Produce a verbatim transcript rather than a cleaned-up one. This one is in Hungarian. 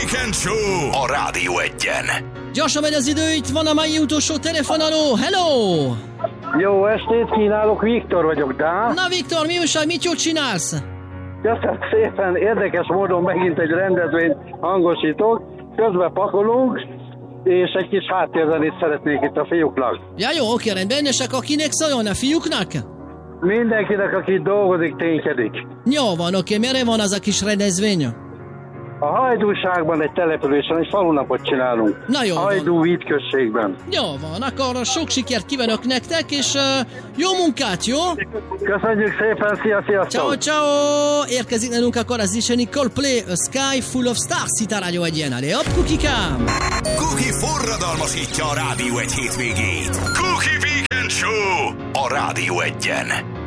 Weekend Show a Rádió Egyen. Gyorsan megy az idő, itt van a mai utolsó telefonáló. Hello! Jó estét kínálok, Viktor vagyok, de... Na Viktor, mi újság, mit jót csinálsz? Köszönöm szépen, érdekes módon megint egy rendezvényt hangosítok, közben pakolunk, és egy kis háttérzenét szeretnék itt a fiúknak. Ja jó, oké, rendben, és akkor kinek szóljon, a fiúknak? Mindenkinek, aki dolgozik, ténykedik. Jó van, oké, merre van az a kis rendezvény? A Hajdúságban egy településen egy falunapot csinálunk. Na jó van. Hajdú vítközségben. Jó van, akkor sok sikert kívánok nektek, és uh, jó munkát, jó? Köszönjük szépen, szia, sziasztok! Ciao, ciao! Érkezik nálunk akkor az is, Coldplay, A Sky Full of Stars itt a Rádió Egyen. Allez, hopp, kukikám! Kuki forradalmasítja a Rádió Egy hétvégét. Kuki Weekend Show a Rádió Egyen.